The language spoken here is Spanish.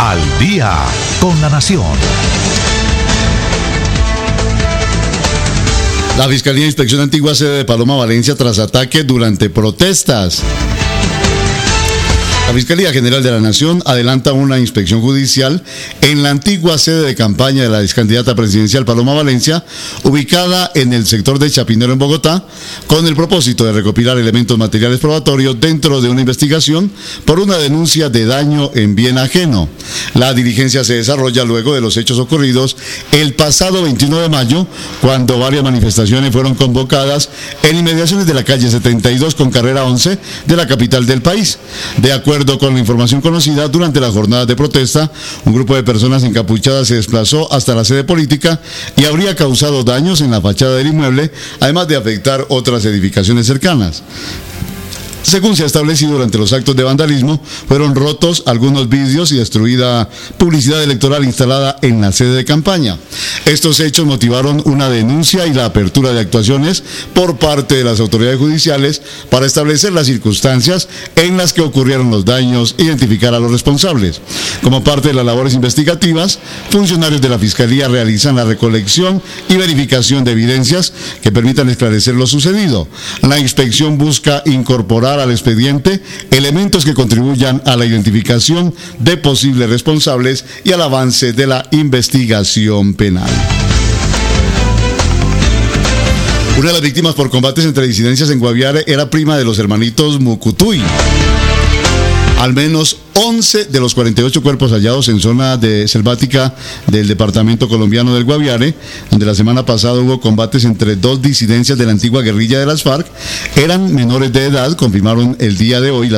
Al día con la nación. La Fiscalía inspecciona antigua sede de Paloma, Valencia, tras ataque durante protestas. La Fiscalía General de la Nación adelanta una inspección judicial en la antigua sede de campaña de la excandidata presidencial Paloma Valencia, ubicada en el sector de Chapinero en Bogotá, con el propósito de recopilar elementos materiales probatorios dentro de una investigación por una denuncia de daño en bien ajeno. La diligencia se desarrolla luego de los hechos ocurridos el pasado 21 de mayo, cuando varias manifestaciones fueron convocadas en inmediaciones de la calle 72 con carrera 11 de la capital del país. De acuerdo con la información conocida, durante las jornadas de protesta, un grupo de personas encapuchadas se desplazó hasta la sede política y habría causado daños en la fachada del inmueble, además de afectar otras edificaciones cercanas. Según se ha establecido, durante los actos de vandalismo fueron rotos algunos vidrios y destruida publicidad electoral instalada en la sede de campaña. Estos hechos motivaron una denuncia y la apertura de actuaciones por parte de las autoridades judiciales para establecer las circunstancias en las que ocurrieron los daños e identificar a los responsables. Como parte de las labores investigativas, funcionarios de la Fiscalía realizan la recolección y verificación de evidencias que permitan esclarecer lo sucedido. La inspección busca incorporar al expediente elementos que contribuyan a la identificación de posibles responsables y al avance de la investigación penal. Una de las víctimas por combates entre disidencias en Guaviare era prima de los hermanitos Mucutuy. Al menos 11 de los 48 cuerpos hallados en zona selvática del departamento colombiano del Guaviare, donde la semana pasada hubo combates entre dos disidencias de la antigua guerrilla de las FARC, eran menores de edad, confirmaron el día de hoy